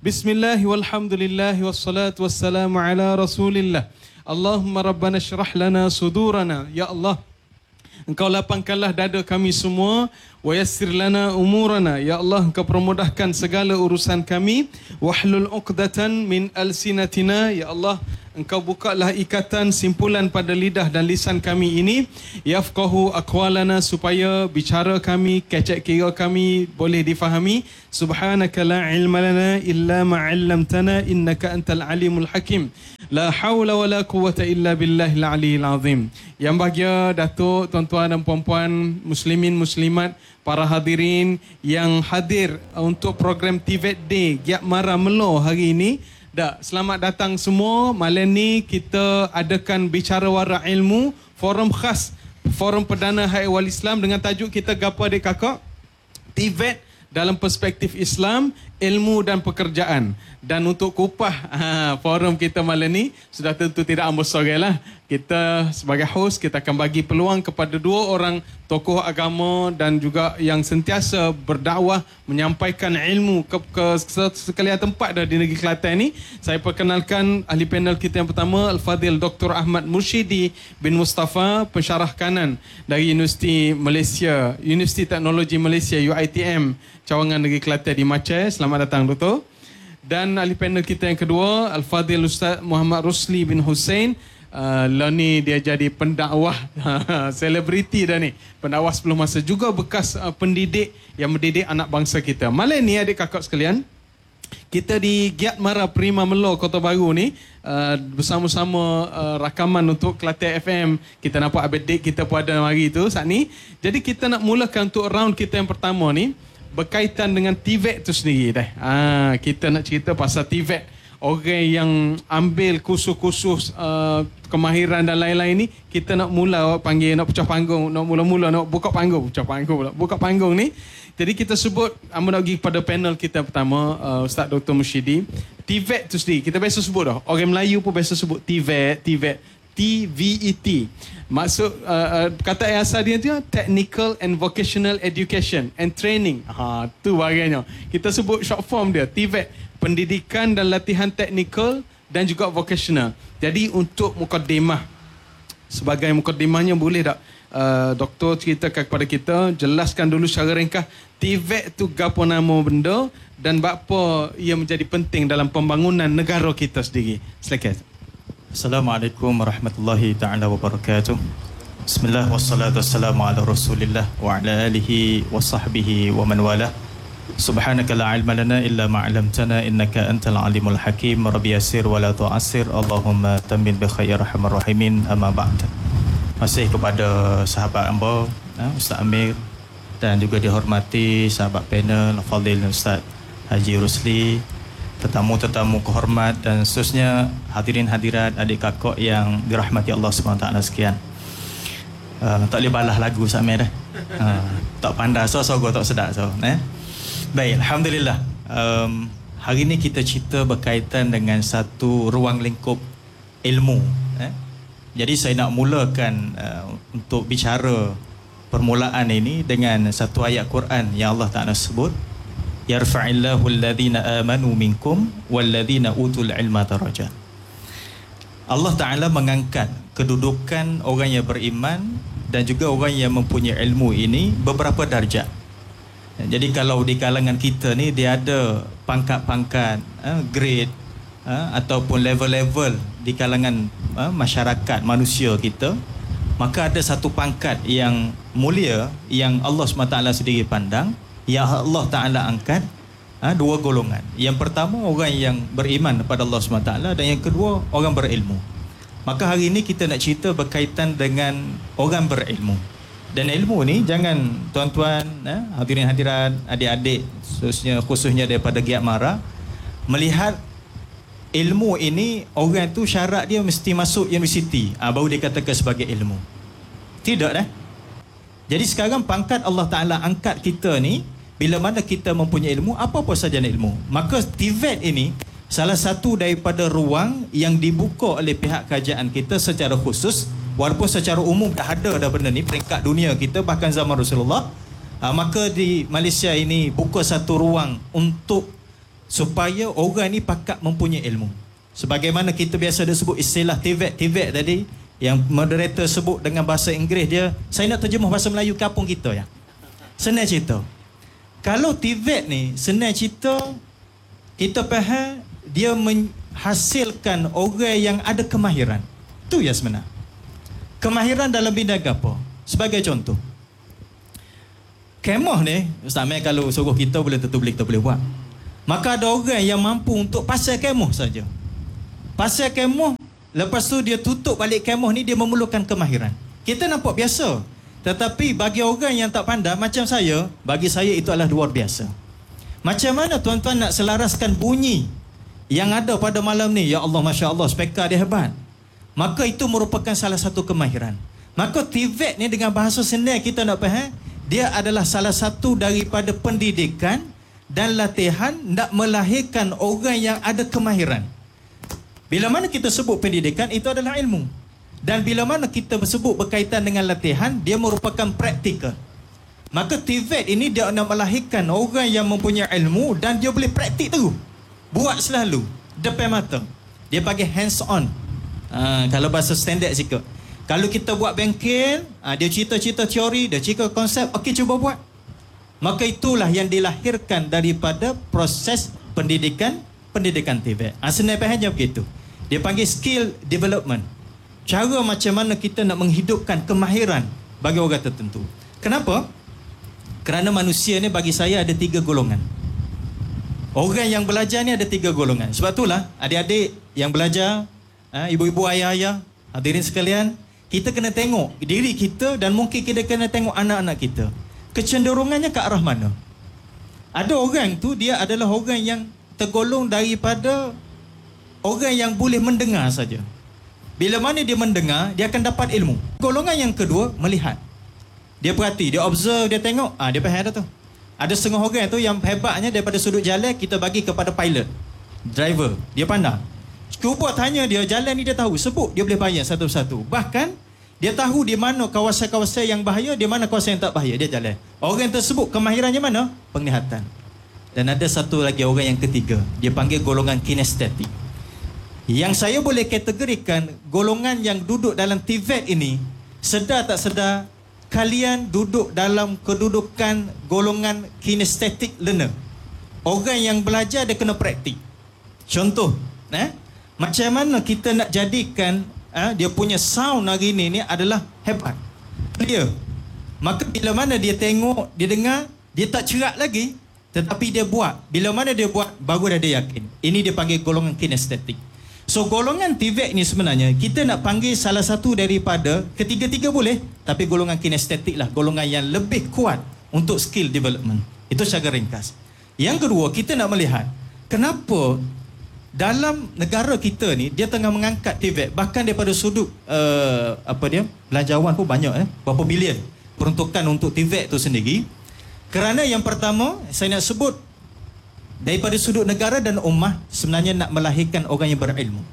Bismillah walhamdulillah wassalatu wassalamu ala rasulillah. Allahumma rabbana syrah lana sudurana. Ya Allah, Engkau lapangkanlah dada kami semua. Wa yassir lana umurana. Ya Allah, Engkau permudahkan segala urusan kami. Wahlul uqdatan min alsinatina. Ya Allah, Engkau bukalah ikatan simpulan pada lidah dan lisan kami ini. Yafqahu aqwalana, supaya bicara kami, kecek kira kami boleh difahami. Subhanaka la ilma lana illa ma 'allamtana innaka antal alimul hakim. La haula wala quwwata illa billahil aliyil azim. Yang bahagia Datuk, tuan-tuan dan puan-puan, muslimin muslimat, para hadirin yang hadir untuk program TVET Day Giat Mara Melo hari ini. Selamat datang semua. Malam ni kita adakan bicara wara ilmu, forum khas, forum perdana Hai Wal Islam dengan tajuk kita gapo adik kakak? TVET dalam perspektif Islam, ilmu dan pekerjaan. Dan untuk kupah forum kita malam ni, sudah tentu tidak ambil sorry lah. Kita sebagai host, kita akan bagi peluang kepada dua orang tokoh agama dan juga yang sentiasa berdakwah, menyampaikan ilmu ke sekalian tempat dah di negeri Kelantan ni. Saya perkenalkan ahli panel kita yang pertama, Al-Fadhil Dr. Ahmad Mursyidi bin Mustafa, pensyarah kanan dari Universiti Malaysia, Universiti Teknologi Malaysia UiTM, Cawangan Negeri Kelantan di Macai. Selamat datang Doktor. Dan ahli panel kita yang kedua, Al-Fadhil Ustaz Muhammad Rusli bin Hussein. Lah ni dia jadi pendakwah selebriti dah ni, pendakwah sebelum masa, juga bekas pendidik yang mendidik anak bangsa kita. Malam ni adik kakak sekalian, kita di Giat Mara Prima Melo Kota Baru ni bersama-sama rakaman untuk Kelantan FM. Kita nampak update kita pada hari tu saat ni. Jadi kita nak mulakan untuk round kita yang pertama ni berkaitan dengan TVET tu sendiri dah. Kita nak cerita pasal TVET. Orang yang ambil kursus-kursus kemahiran dan lain-lain ni, kita nak mula panggil, nak pecah panggung, nak mula-mula nak buka panggung, pecah panggung pula, buka panggung ni. Jadi kita sebut, nak pergi pada panel kita pertama, Ustaz Dr. Mursyidi. TVET tu sendiri, kita biasa sebut dah. Orang Melayu pun biasa sebut TVET, TVET. Maksud kata asal dia tu Technical and Vocational Education and Training. Tu bagainya. Kita sebut short form dia TVET, pendidikan dan latihan teknikal dan juga vocational. Jadi untuk mukaddimah, sebagai mukaddimahnya boleh tak doktor ceritakan kepada kita, jelaskan dulu secara ringkas TVET tu gapo nama benda dan apa ia menjadi penting dalam pembangunan negara kita sendiri. Silakan. Assalamualaikum warahmatullahi ta'ala wabarakatuh. Bismillah wassalatu wassalamu ala rasulillah wa ala alihi wa sahbihi wa man wala. Subhanaka la ilma lana illa ma 'allamtana innaka antal alimul hakim. Rabbi yassir wa la tu'assir. Allahumma tammin bi khair arhamar rahimin. Amma ba'd. Masih kepada sahabat hamba Ustaz Amir dan juga dihormati sahabat panel Fadil Ustaz Haji Rusli, tetamu-tetamu kehormat dan seterusnya, hadirin hadirat, adik kakak yang dirahmati Allah SWT sekian. Tak boleh balas lagu Ustaz Amir dah. Tak pandai so gua tak sedap so. Baik, alhamdulillah. Hari ini kita cerita berkaitan dengan satu ruang lingkup ilmu. Jadi saya nak mulakan untuk bicara permulaan ini dengan satu ayat Quran yang Allah Ta'ala sebut, yarfa'illahu alladhina amanu minkum walladhina utul ilma darajat. Allah Ta'ala mengangkat kedudukan orang yang beriman dan juga orang yang mempunyai ilmu ini beberapa darjat. Jadi kalau di kalangan kita ni dia ada pangkat-pangkat, grade ataupun level-level di kalangan masyarakat manusia kita, maka ada satu pangkat yang mulia yang Allah SWT sendiri pandang, yang Allah Ta'ala angkat dua golongan. Yang pertama orang yang beriman kepada Allah SWT dan yang kedua orang berilmu. Maka hari ini kita nak cerita berkaitan dengan orang berilmu. Dan ilmu ni jangan tuan-tuan, hadirin hadirat, adik-adik khususnya daripada Giat Mara, melihat ilmu ini orang tu syarat dia mesti masuk universiti baru dikatakan sebagai ilmu. Tidak dah. Jadi sekarang pangkat Allah Ta'ala angkat kita ni, bila mana kita mempunyai ilmu, apa-apa saja ilmu. Maka TVET ini salah satu daripada ruang yang dibuka oleh pihak kerajaan kita secara khusus. Walaupun secara umum dah ada dah benda ni, peringkat dunia kita bahkan zaman Rasulullah, maka di Malaysia ini buka satu ruang untuk supaya orang ni pakat mempunyai ilmu. Sebagaimana kita biasa ada sebut istilah TVET tadi, yang moderator sebut dengan bahasa Inggeris dia, saya nak terjemah bahasa Melayu kampung kita ya. Senang cerita. Kalau TVET ni senang cerita, kita faham dia menghasilkan orang yang ada kemahiran. Itu ya sebenar. Kemahiran dalam bidang apa? Sebagai contoh, kemah ni, Ustaz Mai kalau suruh kita kita boleh buat. Maka ada orang yang mampu untuk pasal kemah saja. Pasal kemah, lepas tu dia tutup balik kemah ni, dia memerlukan kemahiran. Kita nampak biasa, tetapi bagi orang yang tak pandai macam saya, bagi saya itu adalah luar biasa. Macam mana tuan-tuan nak selaraskan bunyi yang ada pada malam ni? Ya Allah, Masya Allah, speaker dia hebat. Maka itu merupakan salah satu kemahiran. Maka TVET ni dengan bahasa senang kita nak faham, dia adalah salah satu daripada pendidikan dan latihan nak melahirkan orang yang ada kemahiran. Bila mana kita sebut pendidikan, itu adalah ilmu. Dan bila mana kita sebut berkaitan dengan latihan, dia merupakan praktikal. Maka TVET ini dia nak melahirkan orang yang mempunyai ilmu dan dia boleh praktik tu. Buat selalu, depan mata. Dia panggil hands on. Kalau bahasa standard sikit. Kalau kita buat bengkel, dia cerita-cerita teori, dia cerita konsep, okey cuba buat. Maka itulah yang dilahirkan daripada proses pendidikan TVET. Senang fahamnya begitu. Dia panggil skill development. Cara macam mana kita nak menghidupkan kemahiran bagi orang tertentu. Kenapa? Kerana manusia ni bagi saya ada 3 golongan. Orang yang belajar ni ada 3 golongan. Sebab itulah adik-adik yang belajar, ibu-ibu, ayah-ayah, hadirin sekalian, kita kena tengok diri kita dan mungkin kita kena tengok anak-anak kita. Kecenderungannya ke arah mana? Ada orang tu dia adalah orang yang tergolong daripada orang yang boleh mendengar saja. Bila mana dia mendengar, dia akan dapat ilmu. Golongan yang kedua, melihat. Dia perhati, dia observe, dia tengok, dia faham dah tu. Ada setengah orang tu yang hebatnya daripada sudut jalan kita bagi kepada pilot, driver, dia pandang. Cuba tanya dia, jalan ni dia tahu, sebut dia boleh bayar satu-satu. Bahkan dia tahu di mana kawasan-kawasan yang bahaya, di mana kawasan yang tak bahaya, dia jalan. Orang tersebut kemahirannya mana? Penglihatan. Dan ada satu lagi orang yang ketiga, dia panggil golongan kinestetik. Yang saya boleh kategorikan golongan yang duduk dalam TVET ini, sedar tak sedar, kalian duduk dalam kedudukan golongan kinestetik learner. Orang yang belajar dia kena praktik. Contoh, macam mana kita nak jadikan dia punya sound hari ni adalah hebat. Dia. Maka bila mana dia tengok, dia dengar, dia tak cerak lagi, tetapi dia buat. Bila mana dia buat, baru dah dia yakin. Ini dia panggil golongan kinestetik. So golongan TVET ni sebenarnya kita nak panggil salah satu daripada ketiga-tiga boleh, tapi golongan kinestetik lah golongan yang lebih kuat untuk skill development. Itu secara ringkas. Yang kedua, kita nak melihat kenapa dalam negara kita ni dia tengah mengangkat TVET, bahkan daripada sudut belanjawan pun banyak berapa bilion peruntukan untuk TVET tu sendiri. Kerana yang pertama saya nak sebut, daripada sudut negara dan ummah, sebenarnya nak melahirkan orang yang berilmu.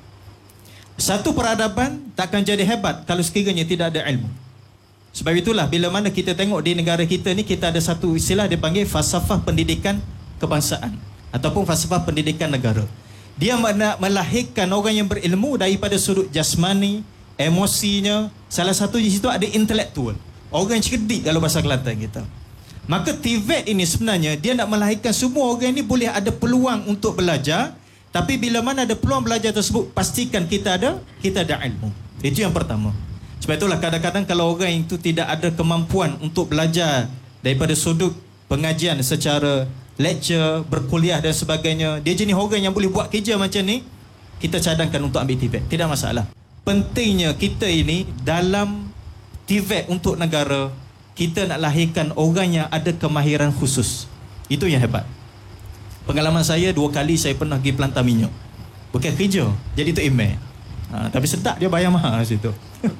Satu peradaban takkan jadi hebat kalau sekiranya tidak ada ilmu. Sebab itulah bila mana kita tengok di negara kita ni, kita ada satu istilah dia panggil falsafah pendidikan kebangsaan ataupun falsafah pendidikan negara. Dia nak melahirkan orang yang berilmu daripada sudut jasmani, emosinya. Salah satu di situ ada intelektual, orang cerdik kalau bahasa Kelantan kita. Maka TVET ini sebenarnya dia nak melahirkan semua orang ni boleh ada peluang untuk belajar, tapi bila mana ada peluang belajar tersebut, pastikan kita ada ilmu. Itu yang pertama. Sebab itulah kadang-kadang kalau orang itu tidak ada kemampuan untuk belajar daripada sudut pengajian secara lecture, berkuliah dan sebagainya, dia jenis orang yang boleh buat kerja macam ni, kita cadangkan untuk ambil TVET, tidak masalah. Pentingnya kita ini dalam TVET untuk negara, kita nak lahirkan orang yang ada kemahiran khusus. Itu yang hebat. Pengalaman saya 2 kali saya pernah pergi pelantar minyak. Bukan kerja, jadi tu email. Tapi sedap, dia bayar mahal situ.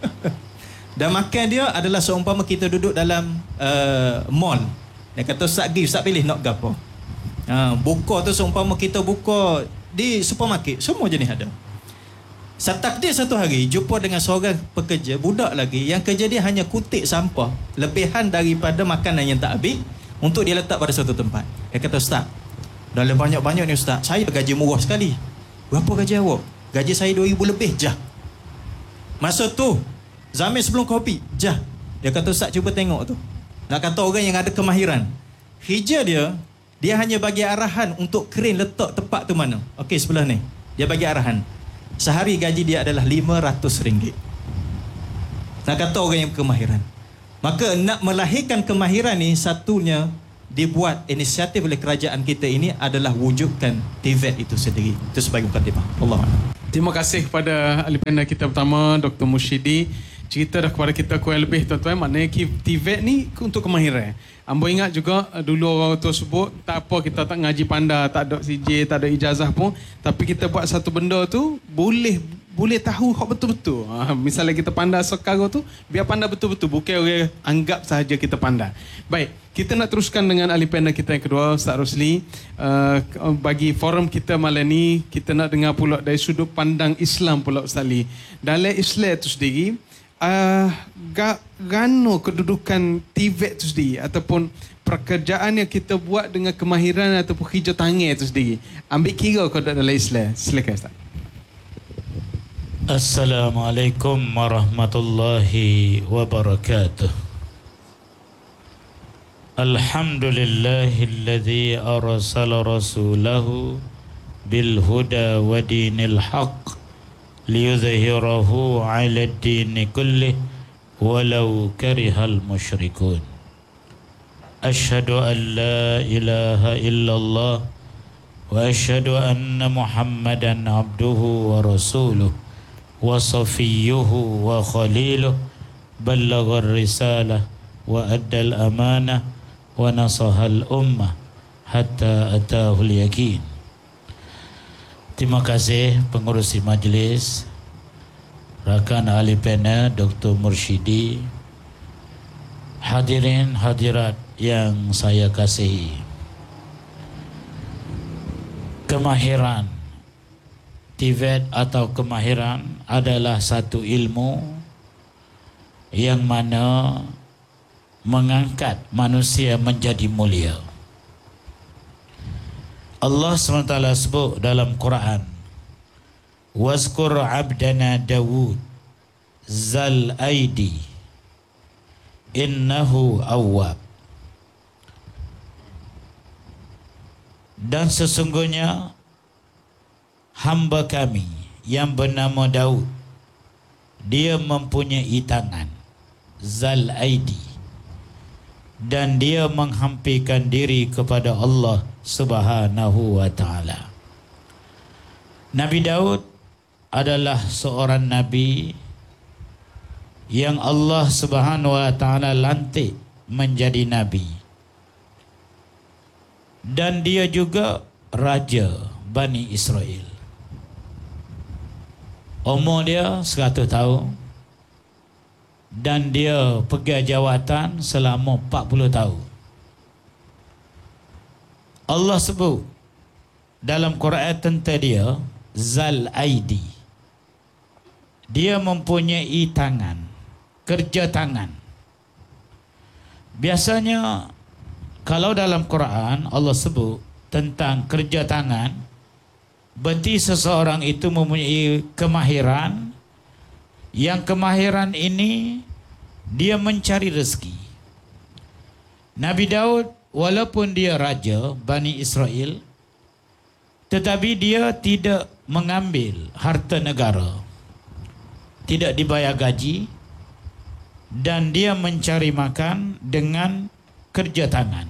Dan makan dia adalah seumpama kita duduk dalam mall. Dia kata Ustaz pergi, Ustaz pilih nak gapo. Buka tu seumpama kita buka di supermarket, semua jenis ada. Takdir satu hari jumpa dengan seorang pekerja, budak lagi, yang kerja dia hanya kutip sampah lebihan daripada makanan yang tak habis untuk dia letak pada satu tempat. Dia kata, Ustaz, Dalam banyak-banyak ni ustaz, saya gaji murah sekali. Berapa gaji awak? Gaji saya 2,000 lebih je. Masa tu Zamir sebelum kopi je. Dia kata, ustaz cuba tengok tu. Nak kata orang yang ada kemahiran. Hijab dia hanya bagi arahan untuk crane letak tepat tu mana. Okey, sebelah ni. Dia bagi arahan. Sehari gaji dia adalah RM500. Nak kata orang yang kemahiran. Maka nak melahirkan kemahiran ni, satunya dibuat inisiatif oleh kerajaan kita ini adalah wujudkan TVET itu sendiri. Itu sebagai mukadimah. Allah. Terima kasih kepada ahli panel kita pertama, Dr. Mursyidi. Cerita dah kepada kita kurang lebih tuan-tuan. Maknanya TVET ni untuk kemahiran. Ambo ingat juga dulu orang tua sebut, tak apa kita tak ngaji panda, tak ada CJ, tak ada ijazah pun, tapi kita buat satu benda tu boleh tahu hak betul-betul. Misalnya kita pandai sekarang tu, biar pandai betul-betul, bukan orang anggap sahaja kita pandai. Baik, kita nak teruskan dengan ahli panel kita yang kedua, Ustaz Rosli. Bagi forum kita malam ni, kita nak dengar pula dari sudut pandang Islam pula, Ustaz Ali. Dalam Islam tu sendiri, gano kedudukan TVET tu sendiri ataupun pekerjaan yang kita buat dengan kemahiran ataupun kerja tangan tu sendiri, ambil kira kau dalam Islam. Silakan Ustaz. Assalamualaikum warahmatullahi wabarakatuh. Alhamdulillahilladzi arsala rasulahu bil huda wa dinil haqq liyudhhirahu 'ala ad-dini kullih walau karihal musyrikun. Asyhadu an la ilaha illallah wa asyhadu anna Muhammadan abduhu wa rasuluh wa safiyyuhu wa khaliluh ballagha ar-risalah wa addal amanah wa nasahal ummah hatta atahul yaqin. Terima kasih pengurusi majlis, rakan ahli panel Dr. Mursyidi, hadirin hadirat yang saya kasihi. Kemahiran TVET atau kemahiran adalah satu ilmu yang mana mengangkat manusia menjadi mulia. Allah SWT sebut dalam Quran, wazkur abdana Dawud zal aidi innahu awwab. Dan sesungguhnya hamba kami yang bernama Daud, dia mempunyai tangan, zal aidi, dan dia menghampirkan diri kepada Allah Subhanahu wa ta'ala. Nabi Daud adalah seorang nabi yang Allah Subhanahu wa ta'ala lantik menjadi nabi, dan dia juga raja Bani Israel. Umur dia 100 tahun dan dia pegang jawatan selama 40 tahun. Allah sebut dalam Quran tentang dia Zal Aidi. Dia mempunyai tangan, kerja tangan. Biasanya kalau dalam Quran Allah sebut tentang kerja tangan, berarti seseorang itu mempunyai kemahiran. Yang kemahiran ini dia mencari rezeki. Nabi Daud walaupun dia raja Bani Israel, tetapi dia tidak mengambil harta negara, tidak dibayar gaji, dan dia mencari makan dengan kerja tangan.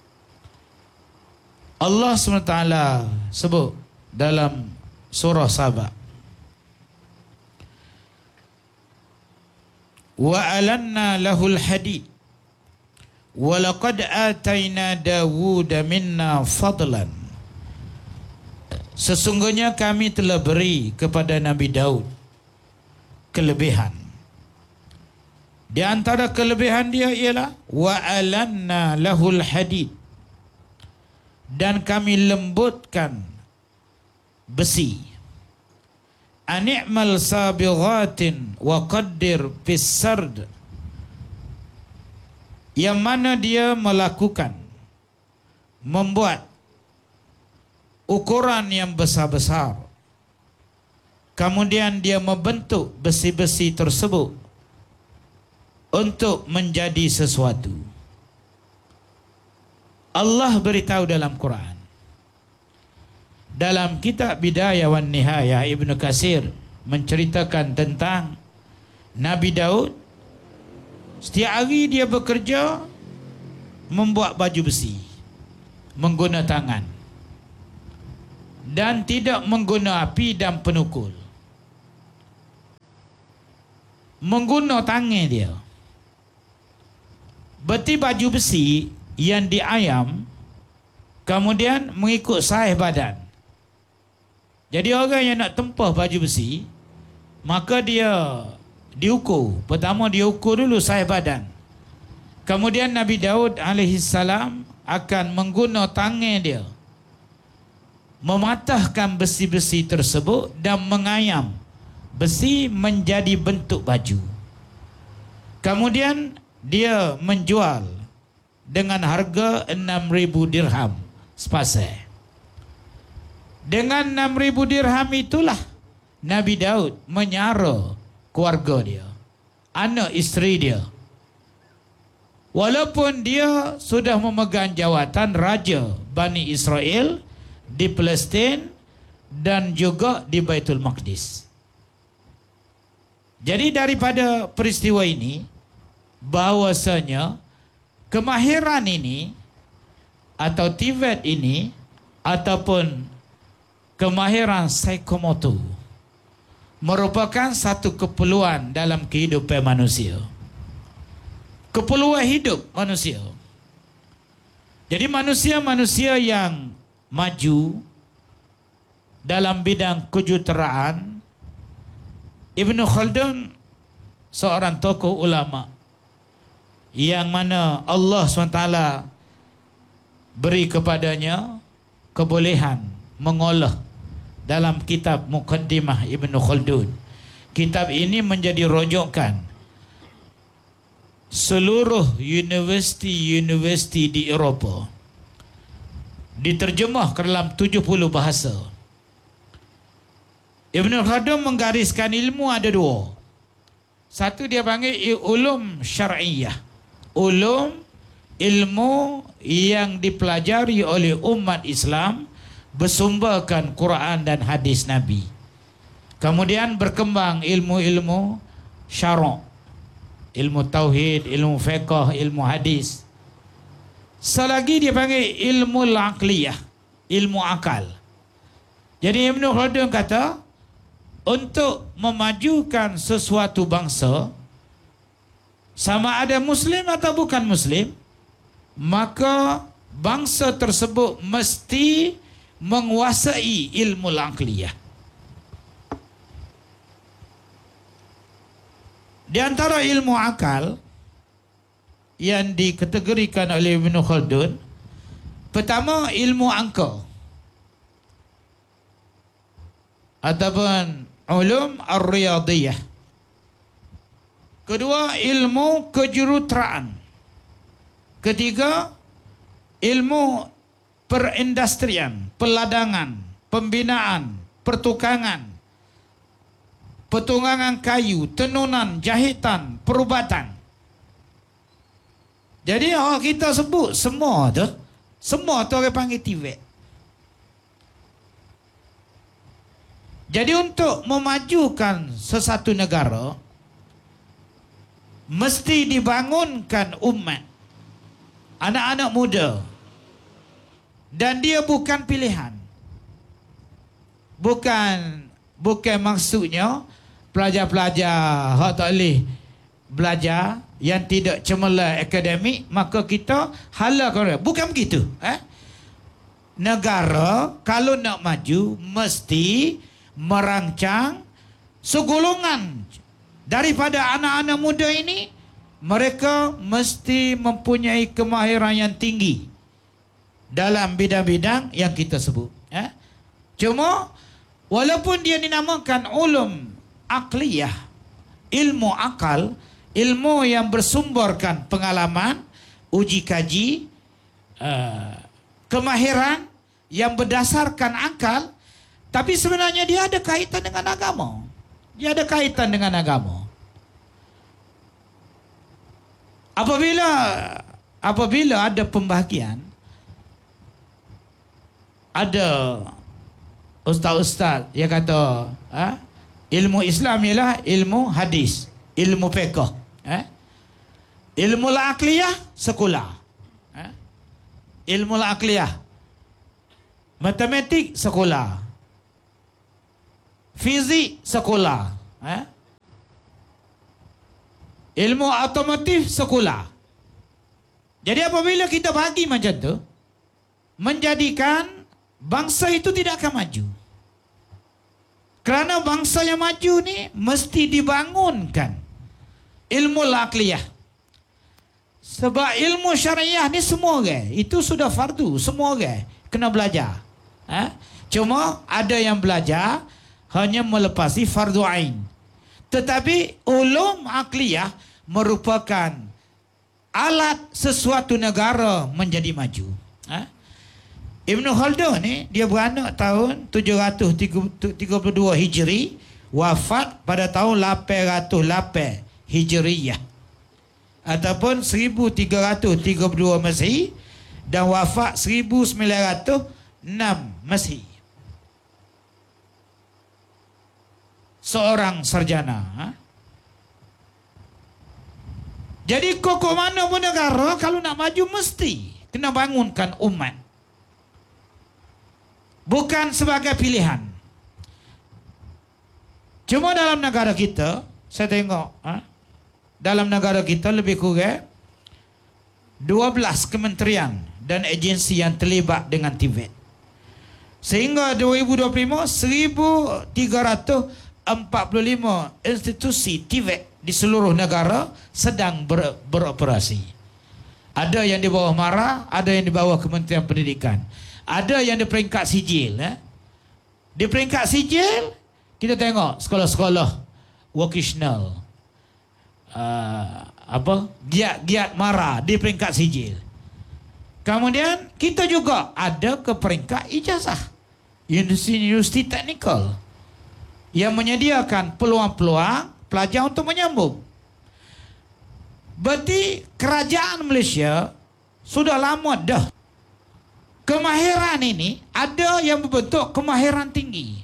Allah SWT sebut dalam surah Saba, wa alanna lahul hadid wa laqad atayna Dawuda minna fadlan. Sesungguhnya kami telah beri kepada Nabi Daud kelebihan. Di antara kelebihan dia ialah wa alanna lahul hadid, dan kami lembutkan besi. Ani'mal sabighatin wa qaddir fis sard, yang mana dia melakukan, membuat ukuran yang besar-besar. Kemudian dia membentuk besi-besi tersebut untuk menjadi sesuatu. Allah beritahu dalam Quran. Dalam kitab Bidayah wan Nihayah, Ibnu Katsir menceritakan tentang Nabi Daud. Setiap hari dia bekerja membuat baju besi menggunakan tangan dan tidak menggunakan api dan penukul. Menggunakan tangan dia. Berarti baju besi yang diayam kemudian mengikut saiz badan. Jadi orang yang nak tempah baju besi, maka dia diukur. Pertama dia ukur dulu saiz badan. Kemudian Nabi Daud alaihissalam akan menggunakan tangan dia mematahkan besi-besi tersebut dan mengayam besi menjadi bentuk baju. Kemudian dia menjual dengan harga 6,000 dirham sepasai. Dengan 6,000 dirham itulah Nabi Daud menyara keluarga dia, anak isteri dia. Walaupun dia sudah memegang jawatan raja Bani Israel di Palestin dan juga di Baitul Maqdis. Jadi daripada peristiwa ini, bahawasanya kemahiran ini atau TVET ini ataupun kemahiran psikomotor merupakan satu keperluan dalam kehidupan manusia. Keperluan hidup manusia. Jadi manusia-manusia yang maju dalam bidang kejuruteraan, Ibnu Khaldun seorang tokoh ulama yang mana Allah SWT beri kepadanya kebolehan mengolah dalam kitab Muqaddimah Ibnu Khaldun. Kitab ini menjadi rujukan seluruh universiti-universiti di Eropah. Diterjemah ke dalam 70 bahasa. Ibnu Khaldun menggariskan ilmu ada dua. Satu dia panggil ulum syar'iyah. Ilmu yang dipelajari oleh umat Islam bersumberkan Quran dan hadis Nabi. Kemudian berkembang ilmu-ilmu syara', ilmu tauhid, ilmu fiqh, ilmu hadis. Selagi dia panggil ilmu aqliyah, ilmu akal. Jadi Ibnu Khaldun kata, untuk memajukan sesuatu bangsa, sama ada Muslim atau bukan Muslim, maka bangsa tersebut mesti menguasai ilmu aqliyah. Di antara ilmu akal yang dikategorikan oleh Ibnu Khaldun, pertama ilmu angka ataupun ulum ar-riyadiyah. Kedua, ilmu kejuruteraan. Ketiga, ilmu perindustrian, peladangan, pembinaan, pertukangan, petunggangan kayu, tenunan, jahitan, perubatan. Jadi kita sebut semua tu orang panggil TVET. Jadi untuk memajukan sesuatu negara, mesti dibangunkan umat, anak-anak muda, dan dia bukan pilihan. Bukan maksudnya pelajar-pelajar hak tak boleh belajar yang tidak cemerlang akademik, maka kita halalkan. Bukan begitu. Negara kalau nak maju mesti merancang segolongan daripada anak-anak muda ini. Mereka mesti mempunyai kemahiran yang tinggi dalam bidang-bidang yang kita sebut. Cuma walaupun dia dinamakan ulum aqliyah, ilmu akal, ilmu yang bersumberkan pengalaman, uji kaji, kemahiran yang berdasarkan akal, tapi sebenarnya dia ada kaitan dengan agama. Dia ada kaitan dengan agama. Apabila ada pembahagian, ada ustaz-ustaz yang kata ilmu Islam ialah ilmu hadis, ilmu fiqh, ilmu al-aqliyah sekolah, ilmu al-aqliyah matematik sekolah, fizik sekolah, ilmu otomotif sekolah. Jadi apabila kita bagi macam tu, menjadikan bangsa itu tidak akan maju. Kerana bangsa yang maju ni mesti dibangunkan ilmu al-aqliyah. Sebab ilmu syariah ni semua orang, itu sudah fardu, semua orang kena belajar. Cuma ada yang belajar hanya melepasi fardu ain. Tetapi ulum aqliyah merupakan alat sesuatu negara menjadi maju. Ibn Khaldun ni dia beranak tahun 732 Hijri, wafat pada tahun 808 Hijriyah ataupun 1332 Masehi, dan wafat 1906 Masehi. Seorang sarjana. Jadi kokoh mana pun negara kalau nak maju mesti kena bangunkan umat. Bukan sebagai pilihan. Cuma dalam negara kita, saya tengok dalam negara kita lebih kurang 12 kementerian dan agensi yang terlibat dengan TVET. Sehingga 2025 1345 institusi TVET di seluruh negara sedang beroperasi. Ada yang di bawah MARA, ada yang di bawah Kementerian Pendidikan, ada yang di peringkat sijil. Di peringkat sijil kita tengok sekolah-sekolah vocational, giat MARA di peringkat sijil. Kemudian kita juga ada ke peringkat ijazah, universiti teknikal yang menyediakan peluang-peluang pelajar untuk menyambung. Berarti kerajaan Malaysia sudah lama dah kemahiran ini ada yang berbentuk kemahiran tinggi.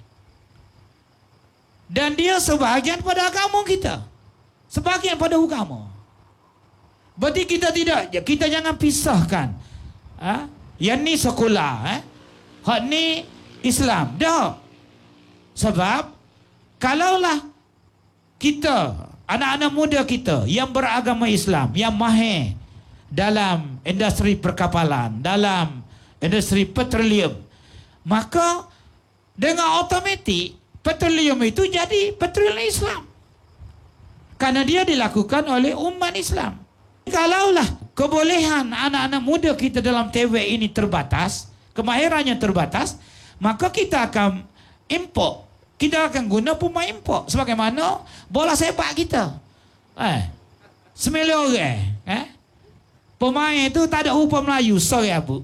Dan dia sebahagian pada agama kita, sebahagian pada agama. Berarti kita jangan pisahkan. Yang ni sekolah, hak ni Islam. Dah. Sebab kalaulah kita, anak-anak muda kita yang beragama Islam, yang mahir dalam industri perkapalan, dalam industri petroleum, maka dengan automatik petroleum itu jadi petroleum Islam, karena dia dilakukan oleh umat Islam. Kalaulah kebolehan anak-anak muda kita dalam TVET ini terbatas, kemahirannya terbatas, maka kita akan import. Kita akan guna pemain import. Sebagaimana bola sepak kita. 9 orang. Pemain itu tak ada rupa Melayu. Sorry Abu.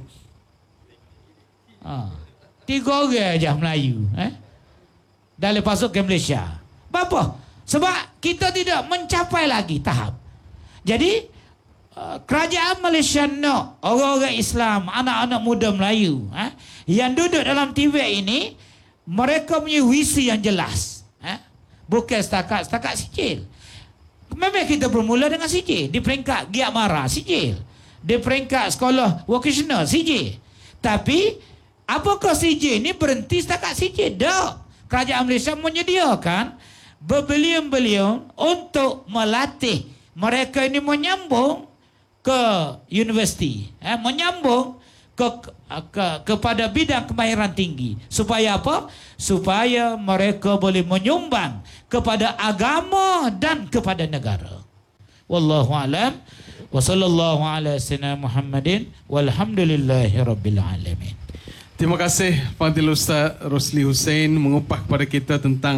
3 orang aja Melayu. Dah lepas masuk ke Malaysia. Apa? Sebab kita tidak mencapai lagi tahap. Jadi kerajaan Malaysia nak orang-orang Islam, anak-anak muda Melayu yang duduk dalam TVET ini, mereka punya visi yang jelas. Bukan setakat sijil. Memang kita bermula dengan sijil. Di peringkat giat MARA, sijil. Di peringkat sekolah vocational, sijil. Tapi apakah sijil ini berhenti setakat sijil? Tak. Kerajaan Malaysia menyediakan berbelion-belion untuk melatih mereka ini menyambung ke universiti, menyambung kepada bidang kemahiran tinggi. Supaya apa? Supaya mereka boleh menyumbang kepada agama dan kepada negara. Wallahu a'lam. Wa sallallahu ala sayyidina Muhammadin walhamdulillahi rabbil alamin. Terima kasih Fadil Ustaz Rosli Hussein mengupah kepada kita tentang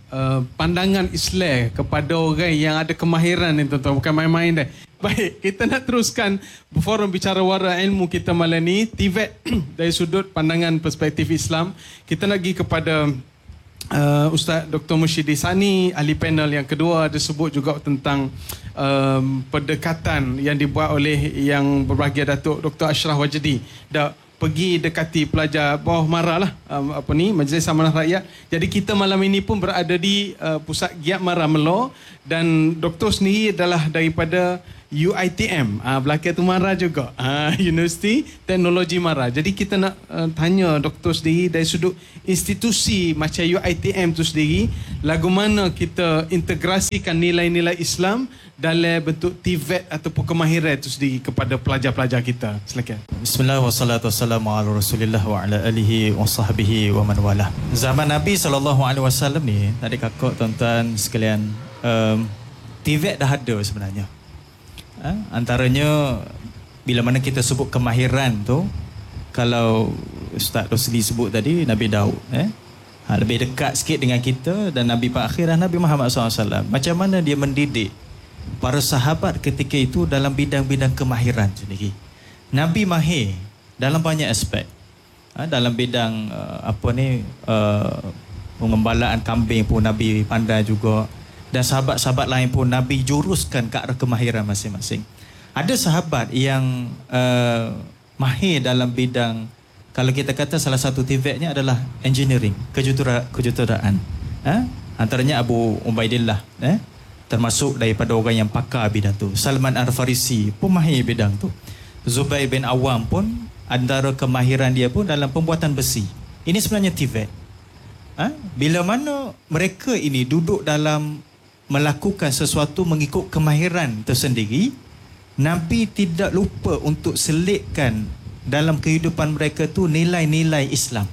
pandangan Islam kepada orang yang ada kemahiran ni tuan-tuan, bukan main-main dah. Baik, kita nak teruskan forum bicara wara ilmu kita malam ni, TVET dari sudut pandangan perspektif Islam. Kita nak pergi kepada Ustaz Dr. Mushidi Sani, ahli panel yang kedua. Ada sebut juga tentang pendekatan yang dibuat oleh yang berbahagia Datuk Dr. Ashraf Wajdi. Dah pergi dekati pelajar bawah mara lah, Majlis Amanah Rakyat. Jadi kita malam ini pun berada di pusat Giat Mara Melo, dan doktor sendiri adalah daripada UiTM, belakang tu Mara juga, Universiti Teknologi Mara. Jadi kita nak tanya doktor sendiri dari sudut institusi macam UiTM tu sendiri, lagu mana kita integrasikan nilai-nilai Islam dalam bentuk TVET ataupun kemahiran itu sendiri kepada pelajar-pelajar kita. Silakan. Bismillah wassalatu wassalamu ala Rasulillah wa ala alihi wa sahbihi wa man walah. Zaman Nabi SAW ni, tadi kakak tuan-tuan sekalian, TVET dah ada sebenarnya. Antaranya bila mana kita sebut kemahiran tu, kalau Ustaz Rosli sebut tadi Nabi Daud, lebih dekat sikit dengan kita, dan Nabi perakhirah Nabi Muhammad SAW. Macam mana dia mendidik para sahabat ketika itu dalam bidang-bidang kemahiran sendiri. Nabi mahir dalam banyak aspek. Dalam bidang pengembalaan kambing pun Nabi pandai juga. Dan sahabat-sahabat lain pun Nabi juruskan ke arah kemahiran masing-masing. Ada sahabat yang mahir dalam bidang, kalau kita kata salah satu TVET-nya adalah engineering, kejuruteraan. Antaranya Abu Ubaidillah, termasuk daripada orang yang pakar bidang tu. Salman Al-Farisi pun mahir bidang tu. Zubair bin Awam pun antara kemahiran dia pun dalam pembuatan besi. Ini sebenarnya TVET. Bila mana mereka ini duduk dalam melakukan sesuatu mengikut kemahiran tersendiri, Nabi tidak lupa untuk selitkan dalam kehidupan mereka tu nilai-nilai Islam.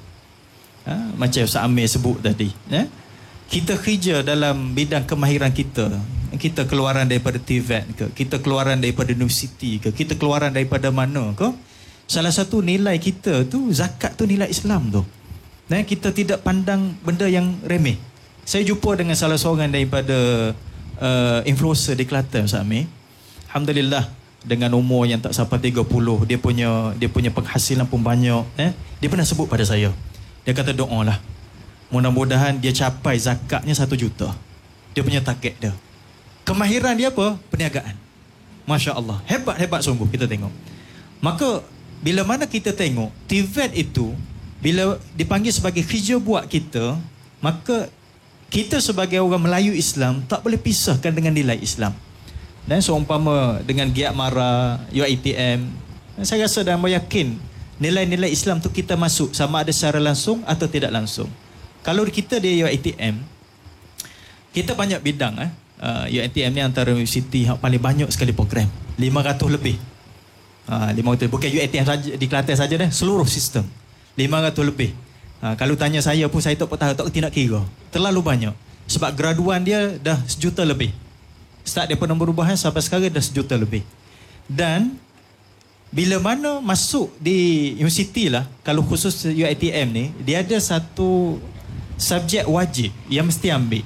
Macam Ustaz Amir sebut tadi, kita kerja dalam bidang kemahiran kita. Kita keluaran daripada TVET ke, kita keluaran daripada universiti ke, kita keluaran daripada mana ke, salah satu nilai kita tu, zakat tu nilai Islam tu. Dan kita tidak pandang benda yang remeh. Saya jumpa dengan salah seorang daripada influencer di Kelantan, Ustaz Amir. Alhamdulillah, dengan umur yang tak sampai 30, dia punya penghasilan pun banyak. Dia pernah sebut pada saya, dia kata doa lah, mudah-mudahan dia capai zakatnya 1 juta. Dia punya target dia. Kemahiran dia apa? Perniagaan. Masya Allah, hebat-hebat sungguh kita tengok. Maka bila mana kita tengok TVET itu, bila dipanggil sebagai kerja buat kita, maka kita sebagai orang Melayu Islam tak boleh pisahkan dengan nilai Islam. Dan seumpama dengan Giat Mara, UiTM, saya rasa dan yakin nilai-nilai Islam tu kita masuk, sama ada secara langsung atau tidak langsung. Kalau kita di UiTM, kita banyak bidang. UiTM ni antara universiti yang paling banyak sekali program, 500 lebih. 500, bukan UiTM saja di Kelantan saja dah, seluruh sistem 500 lebih. Kalau tanya saya pun saya tak tahu, tidak kira. Terlalu banyak. Sebab graduan dia dah 1 juta lebih. Start daripada perubahan sampai sekarang dah 1 juta lebih. Dan bila mana masuk di universiti lah, kalau khusus UiTM ni, dia ada satu subjek wajib yang mesti ambil.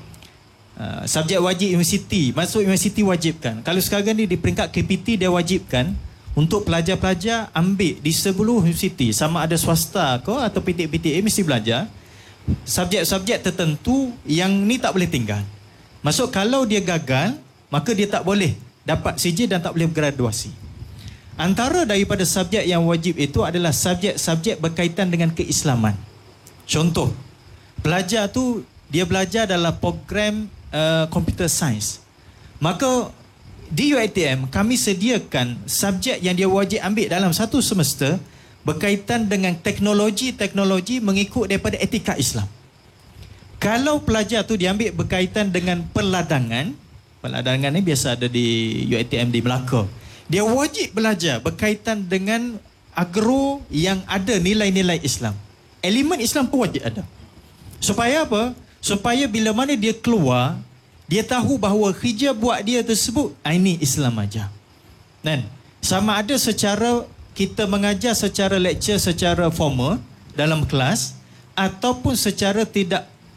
Subjek wajib universiti. Masuk universiti wajibkan. Kalau sekarang ni di peringkat KPT dia wajibkan untuk pelajar-pelajar ambil di seluruh universiti, sama ada swasta ke atau PTPTA, mesti belajar subjek-subjek tertentu yang ni tak boleh tinggal. Maksud kalau dia gagal, maka dia tak boleh dapat CJ dan tak boleh bergraduasi. Antara daripada subjek yang wajib itu adalah subjek-subjek berkaitan dengan keislaman. Contoh, pelajar tu dia belajar dalam program computer science. Maka di UiTM kami sediakan subjek yang dia wajib ambil dalam satu semester berkaitan dengan teknologi mengikut daripada etika Islam. Kalau pelajar tu diambil berkaitan dengan perladangan ni biasa ada di UiTM di Melaka. Dia wajib belajar berkaitan dengan agro yang ada nilai-nilai Islam. Elemen Islam pun wajib ada. Supaya apa? Supaya bila mana dia keluar, dia tahu bahawa kerja buat dia tersebut ini Islam aja. Dan sama ada secara kita mengajar secara lecture, secara formal dalam kelas, ataupun secara tidak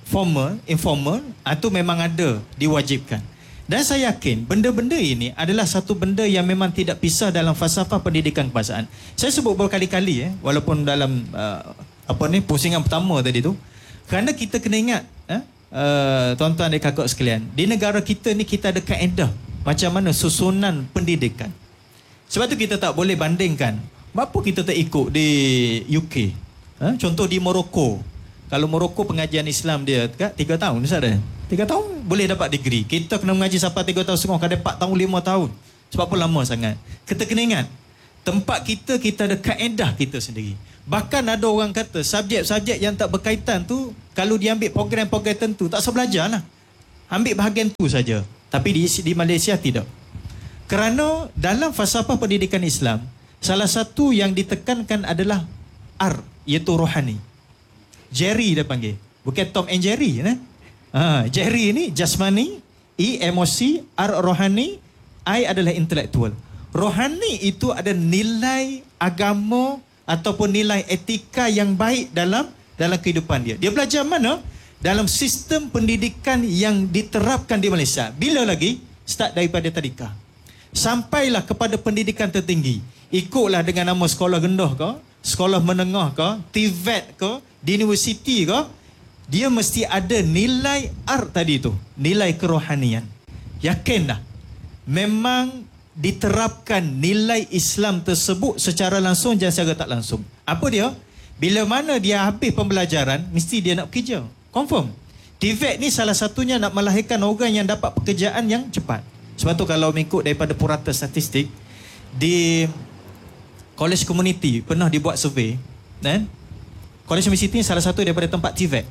formal, informal, itu memang ada, diwajibkan. Dan saya yakin benda-benda ini adalah satu benda yang memang tidak pisah dalam falsafah pendidikan kebangsaan. Saya sebut berkali-kali walaupun dalam pusingan pertama tadi tu, kerana kita kena ingat tuan-tuan dan kakak sekalian, di negara kita ni kita ada kaedah macam mana susunan pendidikan. Sebab tu kita tak boleh bandingkan. Apa kita tak ikut di UK? Contoh di Morocco. Kalau Morocco pengajian Islam dia 3 tahun, Ustaz dah. 3 tahun boleh dapat degree. Kita kena mengaji sampai 3 tahun setengah, kadang 4 tahun, 5 tahun. Sebab apa lama sangat. Kita kena ingat, tempat kita ada kaedah kita sendiri. Bahkan ada orang kata subjek-subjek yang tak berkaitan tu, kalau dia ambil program-program tertentu, tak usah belajar lah. Ambil bahagian tu saja. Tapi di Malaysia tidak. Kerana dalam falsafah pendidikan Islam, salah satu yang ditekankan adalah R, iaitu rohani. Jerry dia panggil. Bukan Tom and Jerry. Jerry ni jasmani, E emosi, R rohani, I adalah intelektual. Rohani itu ada nilai agama ataupun nilai etika yang baik dalam kehidupan dia. Dia belajar mana? Dalam sistem pendidikan yang diterapkan di Malaysia. Bila lagi? Start daripada tadika. Sampailah kepada pendidikan tertinggi. Ikutlah dengan nama sekolah rendah ke, sekolah menengah ke, TVET ke, di universiti ke, dia mesti ada nilai R tadi tu, nilai kerohanian. Yakinlah, memang diterapkan nilai Islam tersebut secara langsung dan secara tak langsung. Apa dia? Bila mana dia habis pembelajaran, mesti dia nak bekerja. Confirm. TVET ni salah satunya nak melahirkan orang yang dapat pekerjaan yang cepat. Sebab tu kalau mengikut daripada purata statistik, di College Community pernah dibuat survei, College University salah satu daripada tempat TVET.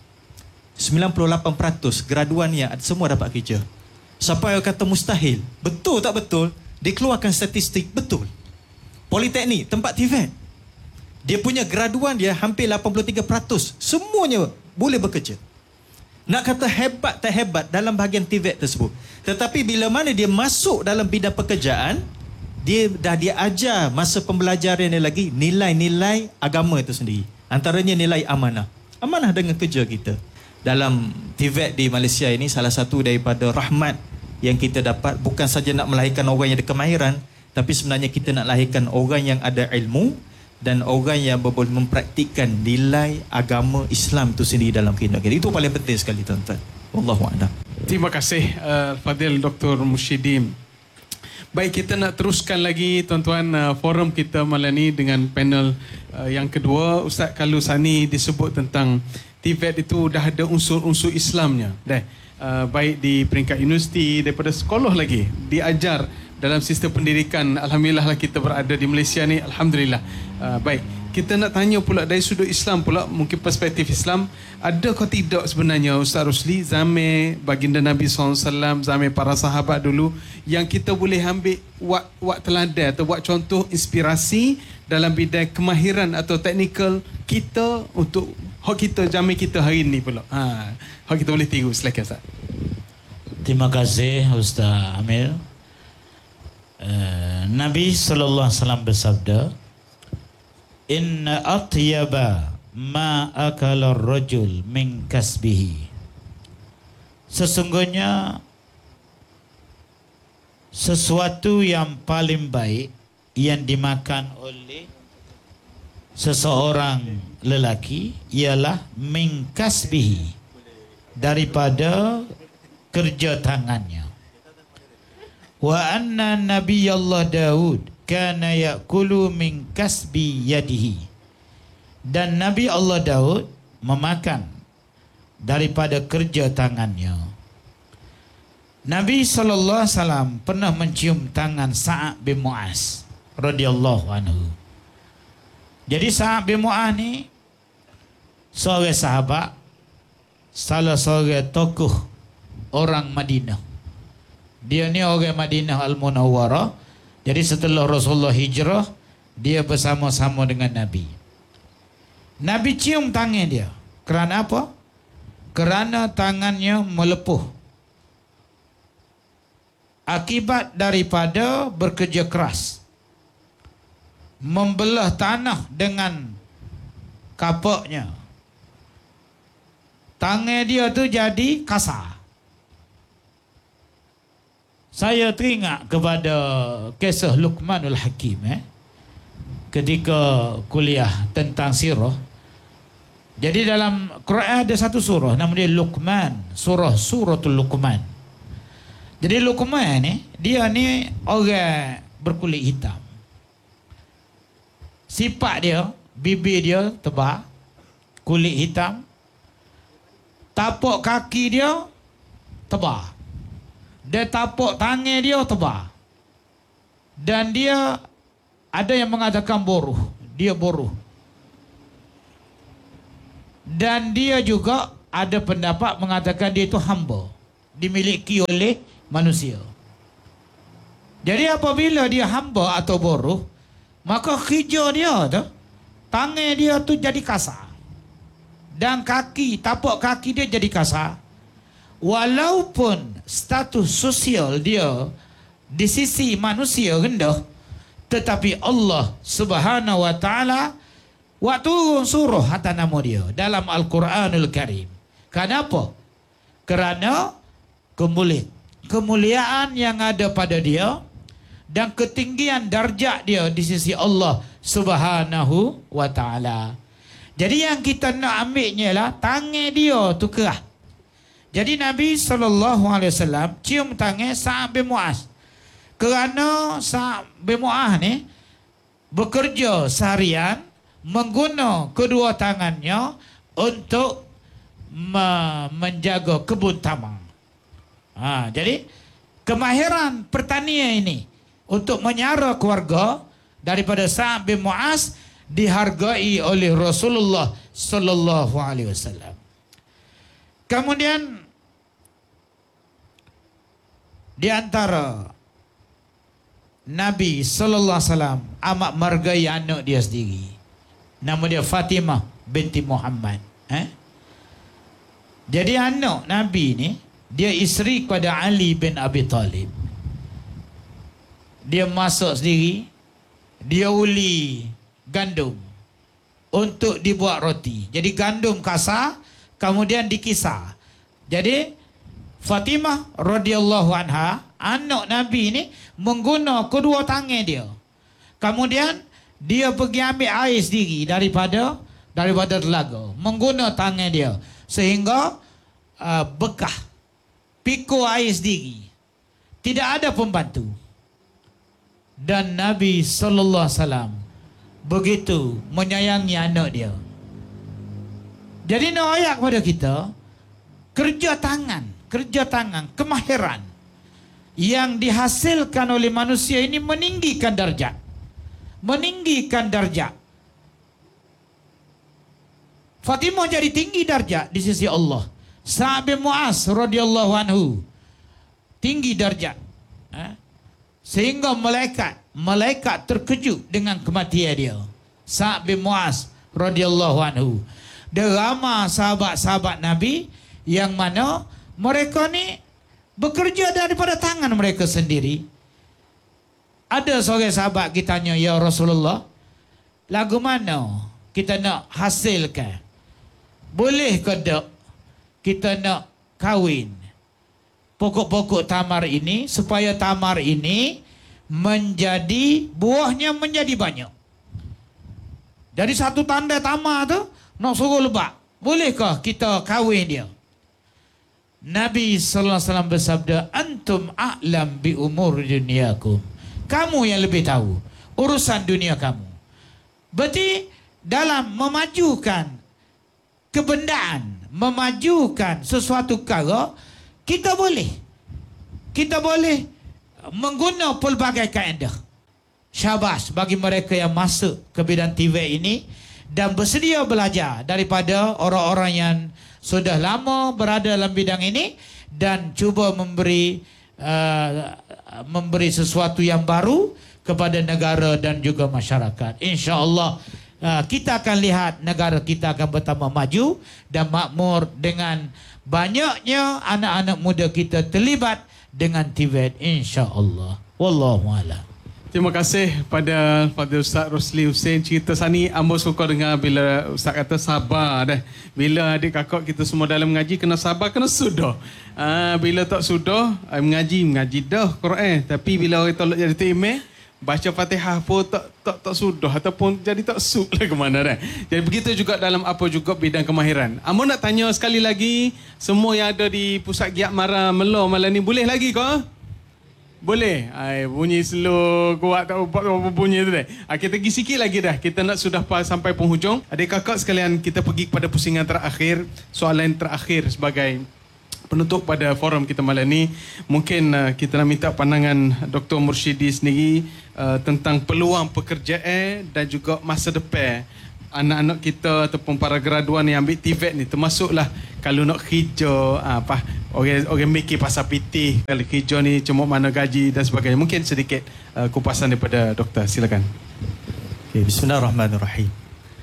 98% graduannya semua dapat kerja. Siapa yang kata mustahil? Betul tak betul? Dikeluarkan statistik, betul. Politeknik, tempat TVET, dia punya graduan dia hampir 83%. Semuanya boleh bekerja. Nak kata hebat tak hebat dalam bahagian TVET tersebut. Tetapi bila mana dia masuk dalam bidang pekerjaan, dia ajar masa pembelajaran dia lagi nilai-nilai agama itu sendiri. Antaranya nilai amanah. Amanah dengan kerja kita. Dalam TVET di Malaysia ini salah satu daripada rahmat yang kita dapat, bukan saja nak melahirkan orang yang ada kemahiran, tapi sebenarnya kita nak lahirkan orang yang ada ilmu dan orang yang boleh mempraktikkan nilai agama Islam itu sendiri dalam kehidupan kita. Itu paling penting sekali, tuan-tuan. Wallahu a'lam. Terima kasih Fadil Dr. Mushidin. Baik, kita nak teruskan lagi tuan-tuan forum kita malam ni dengan panel yang kedua. Ustaz Kalusani disebut tentang TVET itu dah ada unsur-unsur Islamnya. Baik di peringkat universiti, daripada sekolah lagi diajar dalam sistem pendidikan. Alhamdulillah lah kita berada di Malaysia ni. Alhamdulillah. Baik, kita nak tanya pula dari sudut Islam pula, mungkin perspektif Islam, ada atau tidak sebenarnya Ustaz Rusli zaman baginda Nabi SAW, zaman para sahabat dulu, yang kita boleh ambil buat teladan atau buat contoh inspirasi dalam bidang kemahiran atau teknikal kita untuk hak kita zaman kita hari ni pula. Hak kita boleh tiru. Silakan Ustaz. Terima kasih Ustaz Amir. Nabi SAW bersabda, Inna atyaba ma akala rajul min kasbihi. Sesungguhnya sesuatu yang paling baik yang dimakan oleh seseorang lelaki ialah min kasbihi, daripada kerja tangannya. Wa anna nabiyallah Daud kana ya'kulu min kasbi yadihi. Dan Nabi Allah Daud memakan daripada kerja tangannya. Nabi SAW pernah mencium tangan Sa'ad bin Mu'az radhiyallahu anhu. Jadi Sa'ad bin Mu'az ni seorang sahabat, salah seorang tokoh orang Madinah. Dia ni orang Madinah Al-Munawwarah. Jadi setelah Rasulullah hijrah, dia bersama-sama dengan Nabi. Nabi cium tangan dia. Kerana apa? Kerana tangannya melepuh akibat daripada bekerja keras, membelah tanah dengan kapaknya, tangan dia tu jadi kasar. Saya teringat kepada kisah Luqmanul Hakim ketika kuliah tentang sirah. Jadi dalam Quran ada satu surah nama dia Luqman, suratul Luqman. Jadi Luqman ni, dia ni orang berkulit hitam. Sifat dia, bibir dia tebal, kulit hitam. Tapak kaki dia tebal. Dan tapak tangan dia tebal. Dan dia ada yang mengatakan boruh. Dia boruh. Dan dia juga ada pendapat mengatakan dia itu hamba. Dimiliki oleh manusia. Jadi apabila dia hamba atau boruh, maka kerja dia tu, tangan dia tu jadi kasar. Dan tapak kaki dia jadi kasar. Walaupun status sosial dia di sisi manusia rendah, tetapi Allah Subhanahu wa taala waktu surah atas nama dia dalam Al-Quranul Karim. Kenapa? Kerana kemuliaan yang ada pada dia dan ketinggian darjat dia di sisi Allah Subhanahu wa taala. Jadi yang kita nak ambilnya lah tangan dia tu kerah. Jadi Nabi SAW cium tangan Sa'ad bin Mu'az. Kerana Sa'ad bin Mu'az ni bekerja seharian mengguna kedua tangannya untuk menjaga kebun tamang. Jadi kemahiran pertanian ini untuk menyara keluarga daripada Sa'ad bin Mu'az dihargai oleh Rasulullah sallallahu alaihi wasallam. Kemudian di antara Nabi sallallahu alaihi wasallam amat menghargai anak dia sendiri. Nama dia Fatimah binti Muhammad. Jadi anak Nabi ni dia isteri kepada Ali bin Abi Talib. Dia masak sendiri, dia uli gandum untuk dibuat roti. Jadi gandum kasar kemudian dikisar. Jadi Fatimah radhiyallahu anha, anak Nabi ni mengguna kedua tangan dia. Kemudian dia pergi ambil air sendiri daripada telaga, mengguna tangan dia sehingga bekah pikul air sendiri. Tidak ada pembantu. Dan Nabi sallallahu alaihi wasallam begitu menyayangi anak dia. Jadi nak ayat kepada kita, kerja tangan, kemahiran yang dihasilkan oleh manusia ini meninggikan darjat. Fatimah jadi tinggi darjat di sisi Allah. Sa'ad bin Mu'az radhiyallahu anhu tinggi darjat. Sehingga malaikat terkejut dengan kematian dia. Sa'ad bin Mu'az radhiyallahu anhu. Dia ramai sahabat-sahabat Nabi yang mana mereka ni bekerja daripada tangan mereka sendiri. Ada seorang sahabat kita tanya, ya Rasulullah, lagu mana kita nak hasilkan? Boleh ke tak kita nak kahwin pokok-pokok tamar ini supaya tamar ini buahnya menjadi banyak. Jadi satu tanda tamar tu nak suruh lebat. Bolehkah kita kahwin dia? Nabi sallallahu alaihi wasallam bersabda, antum a'lam bi umur dunyakum. Kamu yang lebih tahu urusan dunia kamu. Berarti dalam memajukan kebendaan, memajukan sesuatu perkara, kita boleh mengguna pelbagai kaedah. Syabas bagi mereka yang masuk ke bidang TV ini dan bersedia belajar daripada orang-orang yang sudah lama berada dalam bidang ini dan cuba memberi sesuatu yang baru kepada negara dan juga masyarakat. InsyaAllah kita akan lihat negara kita akan bertambah maju dan makmur dengan banyaknya anak-anak muda kita terlibat dengan TVET, insya-Allah. Wallahu a'lam. Terima kasih pada Ustaz Rosli Hussein. Cerita Sani, Ambo suka dengar bila Ustaz kata sabar dah. Bila adik kakak kita semua dalam mengaji, kena sabar, kena sudah. Bila tak sudah, mengaji dah Quran. Tapi bila orang tolak jadi email, baca Fatihah pun tak sudah ataupun jadi tak suk lah ke mana dah. Jadi begitu juga dalam apa juga bidang kemahiran. Ambo nak tanya sekali lagi, semua yang ada di Pusat Giat Mara Melor malam ni boleh lagi ke? Boleh. Bunyi slow, kuat tak apa bunyi tu dah. Kita pergi sikit lagi dah. Kita nak sudah sampai penghujung. Adik kakak sekalian, kita pergi kepada pusingan terakhir, soalan terakhir sebagai penutup pada forum kita malam ni. Mungkin kita nak minta pandangan Dr. Mursyidi sendiri tentang peluang pekerjaan dan juga masa depan anak-anak kita ataupun para graduan yang ambil TVET ni, termasuklah kalau nak kerja orang mikir pasal PT, kalau kerja ni cuma mana gaji dan sebagainya. Mungkin sedikit kupasan daripada doktor, silakan. Okay, bismillahirrahmanirrahim.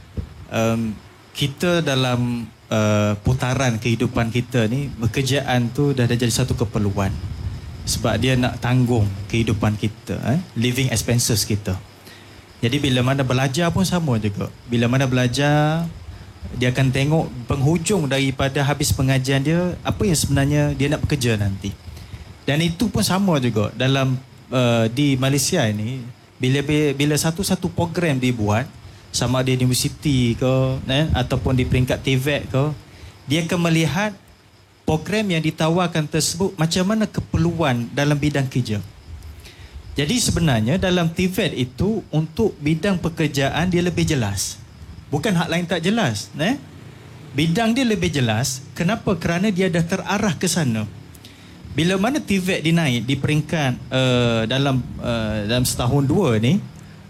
Kita dalam putaran kehidupan kita ni, pekerjaan tu dah jadi satu keperluan sebab dia nak tanggung kehidupan kita, living expenses kita. Jadi bila mana belajar pun sama juga. Bila mana belajar, dia akan tengok penghujung daripada habis pengajian dia, apa yang sebenarnya dia nak bekerja nanti. Dan itu pun sama juga dalam di Malaysia ini, bila satu-satu program dibuat, sama ada di universiti ke ataupun di peringkat TVET ke, dia akan melihat program yang ditawarkan tersebut macam mana keperluan dalam bidang kerja. Jadi sebenarnya dalam TVET itu untuk bidang pekerjaan dia lebih jelas. Bukan hak lain tak jelas. Bidang dia lebih jelas. Kenapa? Kerana dia dah terarah ke sana. Bila mana TVET dinaik di peringkat dalam setahun dua ni,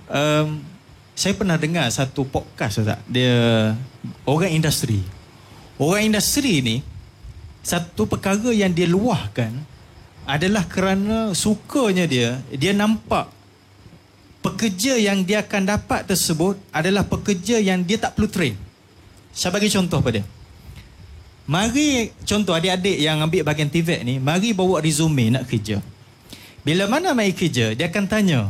saya pernah dengar satu podcast tak? Dia orang industri. Orang industri ni, satu perkara yang dia luahkan adalah kerana sukanya dia nampak pekerja yang dia akan dapat tersebut adalah pekerja yang dia tak perlu train. Saya bagi contoh pada. Mari contoh adik-adik yang ambil bahagian TVET ni, mari bawa resume nak kerja. Bila mana mari kerja, dia akan tanya.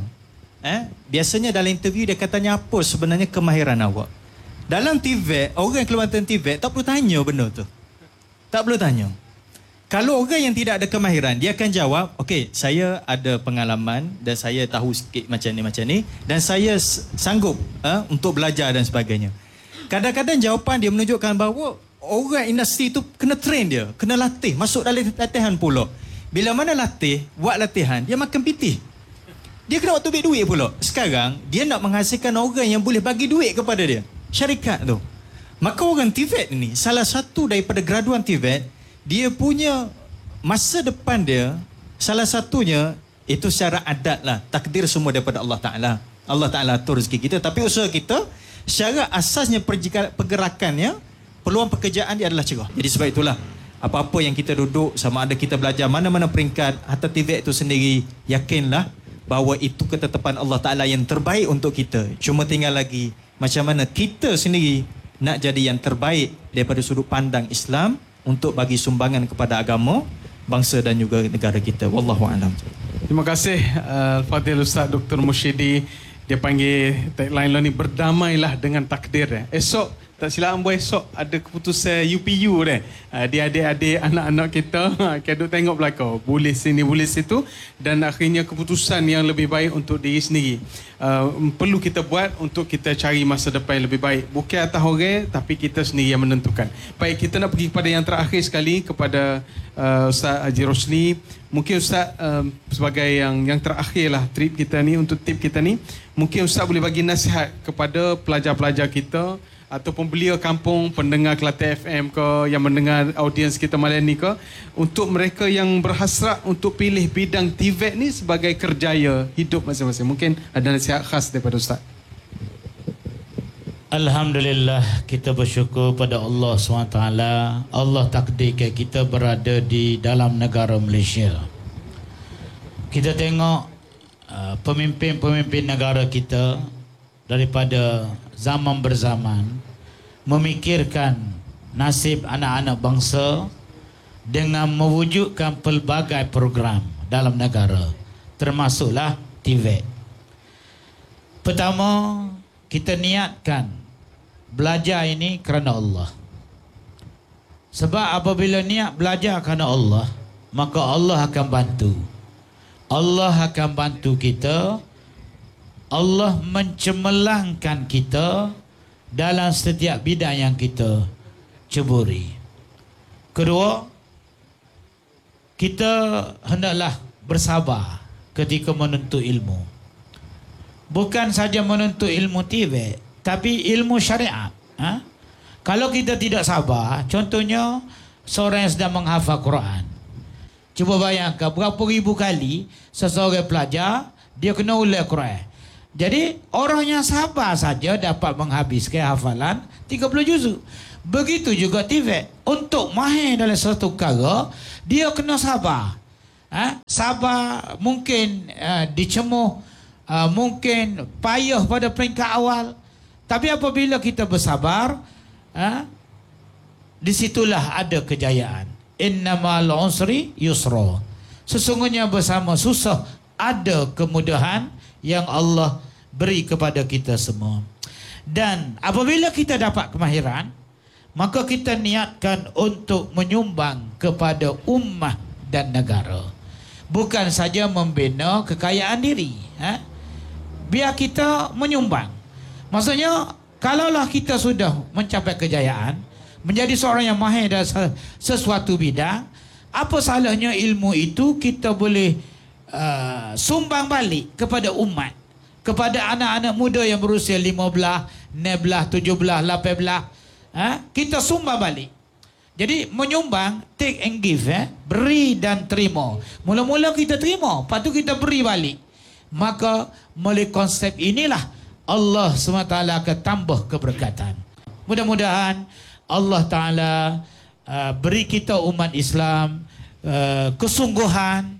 Biasanya dalam interview dia akan tanya apa sebenarnya kemahiran awak. Dalam TVET, orang Kelantan TVET tak perlu tanya benda tu. Tak perlu tanya. Kalau orang yang tidak ada kemahiran, dia akan jawab, okey, saya ada pengalaman dan saya tahu sikit macam ni dan saya sanggup untuk belajar dan sebagainya. Kadang-kadang jawapan dia menunjukkan bahawa orang industri tu kena train dia, kena latih, masuk dalam latihan pula. Bila mana latih, buat latihan, dia makan PT. Dia kena waktu duit pula. Sekarang, dia nak menghasilkan orang yang boleh bagi duit kepada dia. Syarikat tu. Maka orang TVET ni, salah satu daripada graduan TVET, dia punya masa depan dia, salah satunya itu secara adat lah, takdir semua daripada Allah Ta'ala. Allah Ta'ala atur rezeki kita, tapi usaha kita secara asasnya pergerakannya, peluang pekerjaan dia adalah cerah. Jadi sebab itulah apa-apa yang kita duduk, sama ada kita belajar mana-mana peringkat, hatta TVET itu sendiri, yakinlah bahawa itu ketetapan Allah Ta'ala yang terbaik untuk kita. Cuma tinggal lagi macam mana kita sendiri nak jadi yang terbaik daripada sudut pandang Islam untuk bagi sumbangan kepada agama, bangsa dan juga negara kita. Wallahu a'lam. Terima kasih Fadil Ustaz Dr. Mursyidi. Dia panggil tagline lo ni, berdamailah dengan takdir. Esok, tak silap ambo, esok ada keputusan UPU deh. Dia adik-adik anak-anak kita kita tengok belakang, boleh sini boleh situ, dan akhirnya keputusan yang lebih baik untuk diri sendiri perlu kita buat untuk kita cari masa depan yang lebih baik. Bukan atas orang, tapi kita sendiri yang menentukan. Baik, kita nak pergi kepada yang terakhir sekali, kepada Ustaz Haji Rosli. Mungkin Ustaz sebagai yang terakhir lah trip kita ni, untuk tip kita ni, mungkin Ustaz boleh bagi nasihat kepada pelajar-pelajar kita ataupun belia kampung, pendengar Kelantan FM ke, yang mendengar audiens kita malam ni ke, untuk mereka yang berhasrat untuk pilih bidang TVET ni sebagai kerjaya hidup masing-masing. Mungkin ada nasihat khas daripada Ustaz. Alhamdulillah, kita bersyukur pada Allah SWT. Allah takdirkan kita berada di dalam negara Malaysia. Kita tengok pemimpin-pemimpin negara kita daripada zaman berzaman memikirkan nasib anak-anak bangsa dengan mewujudkan pelbagai program dalam negara, termasuklah TVET. Pertama, kita niatkan belajar ini kerana Allah. Sebab apabila niat belajar kerana Allah, maka Allah akan bantu. Allah akan bantu kita. Allah mencemerlangkan kita dalam setiap bidang yang kita ceburi. Kedua, kita hendaklah bersabar ketika menuntut ilmu. Bukan saja menuntut ilmu tibet, tapi ilmu syariat. Kalau kita tidak sabar, contohnya seorang yang sedang menghafal Quran. Cuba bayangkan berapa ribu kali seseorang pelajar, dia kena ulang Quran. Jadi orang yang sabar saja dapat menghabiskan hafalan 30 juzuk. Begitu juga tibet. Untuk mahir dalam satu perkara, dia kena sabar. Sabar mungkin dicemuh, mungkin payah pada peringkat awal. Tapi apabila kita bersabar, disitulah ada kejayaan. Innamal usri yusra. Sesungguhnya bersama susah ada kemudahan yang Allah beri kepada kita semua. Dan apabila kita dapat kemahiran, maka kita niatkan untuk menyumbang kepada ummah dan negara. Bukan saja membina kekayaan diri. Biar kita menyumbang. Maksudnya, kalaulah kita sudah mencapai kejayaan, menjadi seorang yang mahir dalam sesuatu bidang, apa salahnya ilmu itu kita boleh sumbang balik kepada umat, kepada anak-anak muda yang berusia 15, 16, 17, 18. Kita sumbang balik. Jadi menyumbang, take and give, beri dan terima. Mula-mula kita terima, lepas tu kita beri balik. Maka melalui konsep inilah Allah SWT akan tambah keberkatan. Mudah-mudahan Allah Ta'ala beri kita umat Islam kesungguhan,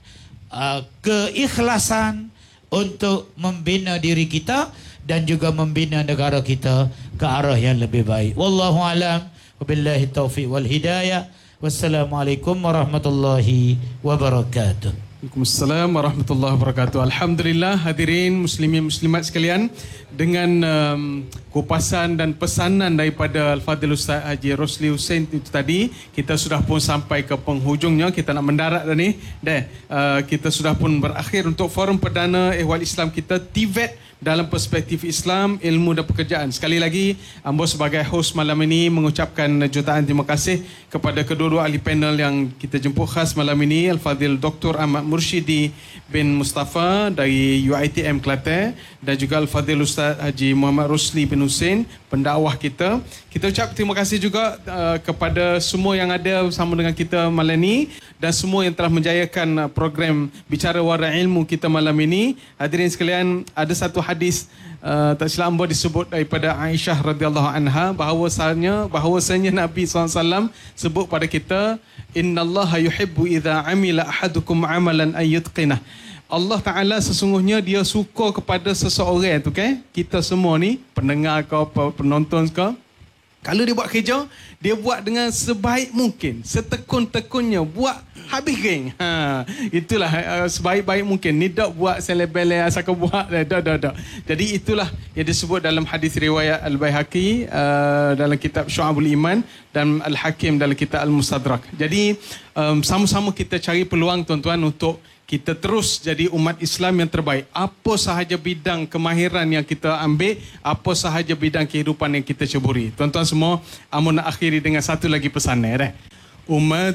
keikhlasan untuk membina diri kita dan juga membina negara kita ke arah yang lebih baik. Wallahu alam, wabillahi taufiq wal hidayah. Wassalamualaikum warahmatullahi wabarakatuh. Waalaikumsalam warahmatullahi wabarakatuh. Alhamdulillah, hadirin muslimin muslimat sekalian, dengan kupasan dan pesanan daripada Al-Fadhil Ustaz Haji Rosli Hussein itu tadi, kita sudah pun sampai ke penghujungnya. Kita nak mendarat dah ni. Kita sudah pun berakhir untuk forum perdana Ehwal Islam kita, TVET dalam perspektif Islam, ilmu dan pekerjaan. Sekali lagi, Ambo sebagai host malam ini mengucapkan jutaan terima kasih kepada kedua-dua ahli panel yang kita jemput khas malam ini, Al-Fadhil Dr. Ahmad Mursyidi bin Mustafa dari UiTM Kelantan dan juga Al-Fadhil Ustaz Haji Muhammad Rosli bin Hussein, pendakwah kita. Kita ucap terima kasih juga kepada semua yang ada bersama dengan kita malam ini dan semua yang telah menjayakan program Bicara Wara Ilmu kita malam ini. Hadirin sekalian, ada satu hadis tak silap Ambo disebut daripada Aisyah radhiyallahu anha bahawasanya Nabi SAW sebut pada kita, innallaha yuhibbu idza amila ahadukum amalan ayyutqinah. Allah Ta'ala sesungguhnya dia suka kepada seseorang tu, kan? Kita semua ni, pendengar kau, penonton kau, kalau dia buat kerja, dia buat dengan sebaik mungkin, setekun-tekunnya, buat habis geng. Itulah sebaik-baik mungkin. Ni tak buat selebele asal kau buat. Dah. Jadi itulah yang disebut dalam hadis riwayat Al-Baihaqi dalam kitab Syu'abul Iman dan Al-Hakim dalam kitab Al-Mustadrak. Jadi sama-sama kita cari peluang tuan-tuan untuk kita terus jadi umat Islam yang terbaik. Apa sahaja bidang kemahiran yang kita ambil, apa sahaja bidang kehidupan yang kita ceburi. Tuan-tuan semua, Amun nak akhiri dengan satu lagi pesan. Umat